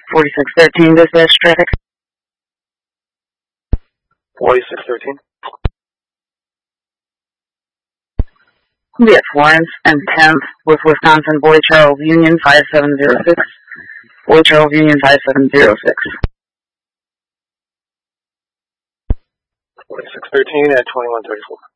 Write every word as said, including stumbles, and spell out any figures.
forty-six thirteen, dispatch traffic. forty-six thirteen. Be at Florence and tenth with Wisconsin Boy Charles Union five seven zero six. Boy Charles Union five seven zero six. forty-six thirteen at twenty-one thirty-four.